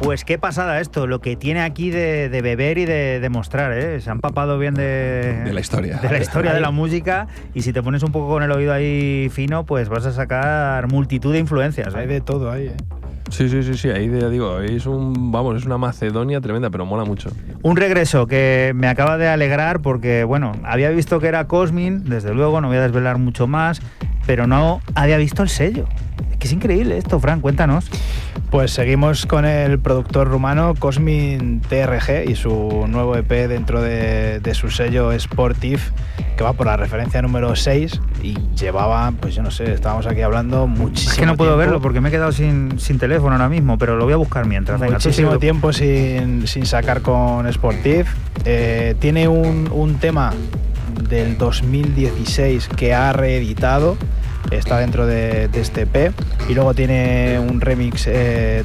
Pues qué pasada esto, lo que tiene aquí de beber y de demostrar, ¿eh? Se han papado bien de la historia. De la historia de la música, y si te pones un poco con el oído ahí fino, pues vas a sacar multitud de influencias, ¿eh? Hay de todo ahí, ¿eh? Sí, ahí ya digo, es una Macedonia tremenda, pero mola mucho. Un regreso que me acaba de alegrar porque, bueno, había visto que era Cosmin, desde luego, no voy a desvelar mucho más, pero no había visto el sello. Es que es increíble esto, Fran, cuéntanos. Pues seguimos con el productor rumano Cosmin TRG y su nuevo EP dentro de su sello Sportif, que va por la referencia número 6 y llevaba, pues yo no sé, estábamos aquí hablando muchísimo tiempo. Es que no puedo verlo porque me he quedado sin teléfono ahora mismo, pero lo voy a buscar mientras. Venga, muchísimo tiempo sin sacar con Sportif. Tiene un tema del 2016 que ha reeditado, está dentro de este EP, y luego tiene un remix